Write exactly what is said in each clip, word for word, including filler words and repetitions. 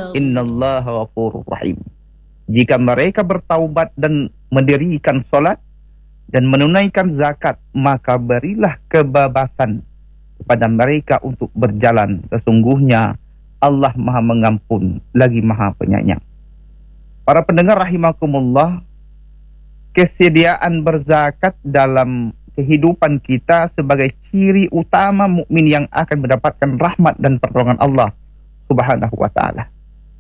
Innallaha ghafurur rahim. Jika mereka bertaubat dan mendirikan solat dan menunaikan zakat, maka berilah kebebasan kepada mereka untuk berjalan. Sesungguhnya Allah Maha Mengampun lagi Maha Penyayang. Para pendengar rahimakumullah, kesediaan berzakat dalam kehidupan kita sebagai ciri utama mukmin yang akan mendapatkan rahmat dan pertolongan Allah Subhanahu wa taala.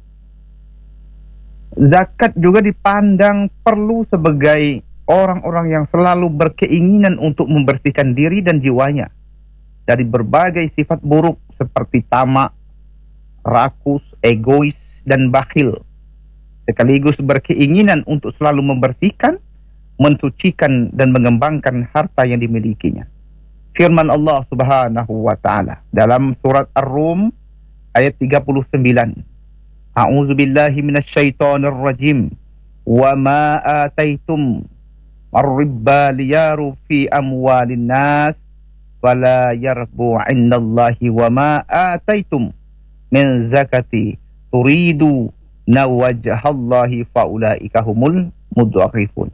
Zakat juga dipandang perlu sebagai orang-orang yang selalu berkeinginan untuk membersihkan diri dan jiwanya dari berbagai sifat buruk seperti tamak, rakus, egois, dan bakhil. Sekaligus berkeinginan untuk selalu membersihkan, mensucikan dan mengembangkan harta yang dimilikinya. Firman Allah Subhanahu wa taala dalam surat Ar-Rum ayat tiga puluh sembilan. A'udzu billahi minasyaitonir rajim. Wa ma ataitum ar-riba liyaru fi amwalin nas fala yarbu 'indallahi wa ma ataitum min zakati turidu nawajhallahi faulaika humul mudha'ifun.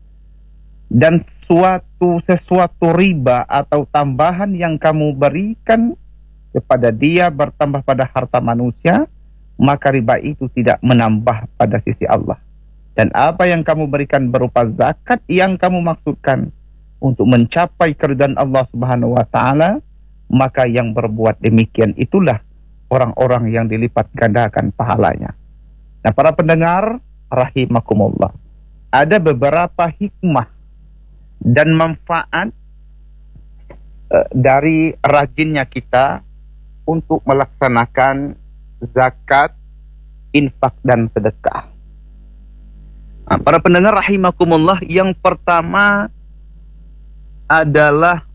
Dan suatu sesuatu riba atau tambahan yang kamu berikan kepada dia bertambah pada harta manusia, maka riba itu tidak menambah pada sisi Allah. Dan apa yang kamu berikan berupa zakat yang kamu maksudkan untuk mencapai keridhaan Allah Subhanahu wa taala, maka yang berbuat demikian itulah orang-orang yang dilipat gandakan pahalanya. Nah, para pendengar rahimakumullah, ada beberapa hikmah dan manfaat uh, dari rajinnya kita untuk melaksanakan zakat, infak dan sedekah. Nah, para pendengar rahimakumullah, yang pertama adalah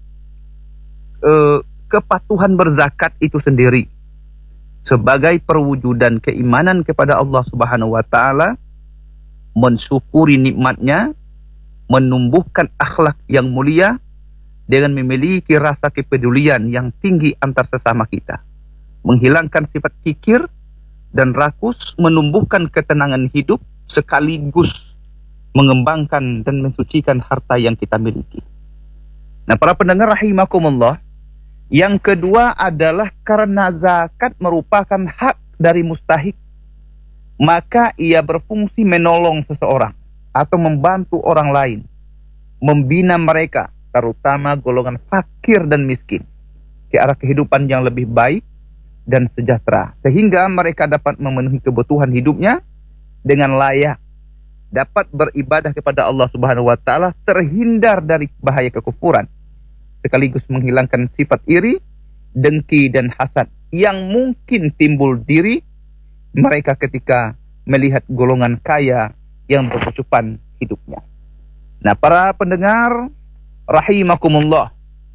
uh, kepatuhan berzakat itu sendiri sebagai perwujudan keimanan kepada Allah Subhanahu wa taala, mensyukuri nikmatnya, menumbuhkan akhlak yang mulia dengan memiliki rasa kepedulian yang tinggi antar sesama kita, menghilangkan sifat kikir dan rakus, menumbuhkan ketenangan hidup sekaligus mengembangkan dan mensucikan harta yang kita miliki. Nah, para pendengar rahimakumullah, yang kedua adalah karena zakat merupakan hak dari mustahik, maka ia berfungsi menolong seseorang atau membantu orang lain, membina mereka, terutama golongan fakir dan miskin, ke arah kehidupan yang lebih baik dan sejahtera, sehingga mereka dapat memenuhi kebutuhan hidupnya dengan layak, dapat beribadah kepada Allah Subhanahu wa taala, terhindar dari bahaya kekufuran, sekaligus menghilangkan sifat iri, dengki dan hasad yang mungkin timbul diri mereka ketika melihat golongan kaya yang berkecupan hidupnya. Nah, para pendengar rahimakumullah,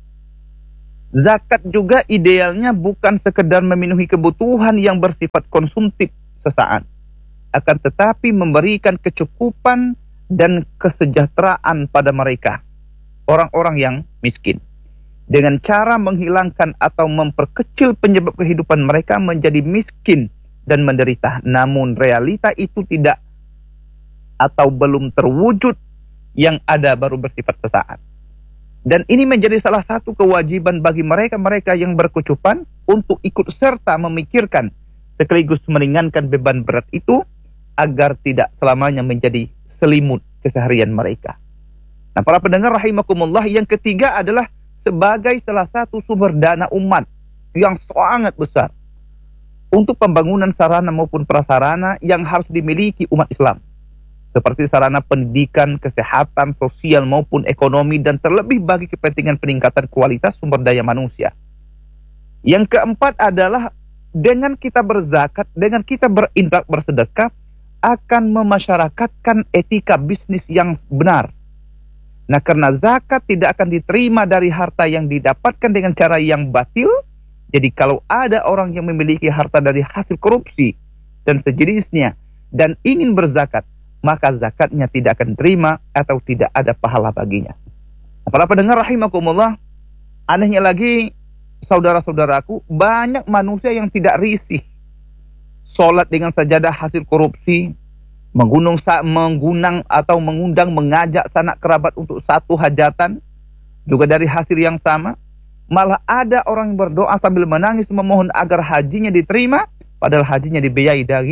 zakat juga idealnya bukan sekedar memenuhi kebutuhan yang bersifat konsumtif sesaat, akan tetapi memberikan kecukupan dan kesejahteraan pada mereka, orang-orang yang miskin, dengan cara menghilangkan atau memperkecil penyebab kehidupan mereka menjadi miskin dan menderita. Namun realita itu tidak atau belum terwujud, yang ada baru bersifat sesaat. Dan ini menjadi salah satu kewajiban bagi mereka-mereka yang berkecupan untuk ikut serta memikirkan sekaligus meringankan beban berat itu agar tidak selamanya menjadi selimut keseharian mereka. Nah, para pendengar rahimakumullah, yang ketiga adalah sebagai salah satu sumber dana umat yang sangat besar untuk pembangunan sarana maupun prasarana yang harus dimiliki umat Islam, seperti sarana pendidikan, kesehatan, sosial maupun ekonomi, dan terlebih bagi kepentingan peningkatan kualitas sumber daya manusia. Yang keempat adalah dengan kita berzakat, dengan kita berinfak, bersedekah, akan memasyarakatkan etika bisnis yang benar. Nah, karena zakat tidak akan diterima dari harta yang didapatkan dengan cara yang batil, jadi kalau ada orang yang memiliki harta dari hasil korupsi dan sejenisnya dan ingin berzakat, maka zakatnya tidak akan terima atau tidak ada pahala baginya. Para pendengar rahimakumullah, anehnya lagi, saudara-saudaraku, banyak manusia yang tidak risih sholat dengan sajadah hasil korupsi, menggunung menggunang atau mengundang mengajak sanak kerabat untuk satu hajatan juga dari hasil yang sama. Malah ada orang yang berdoa sambil menangis memohon agar hajinya diterima, padahal hajinya dibiayai dari